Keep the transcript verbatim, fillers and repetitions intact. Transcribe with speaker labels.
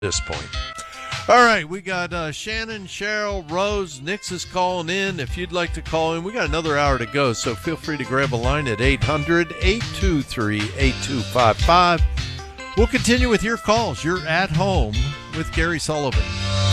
Speaker 1: this point. All right, we got uh, Shannon, Cheryl, Rose, Nix is calling in. If you'd like to call in, we got another hour to go, so feel free to grab a line at eight hundred, eight two three, eight two five five. We'll continue with your calls. You're at home with Gary Sullivan.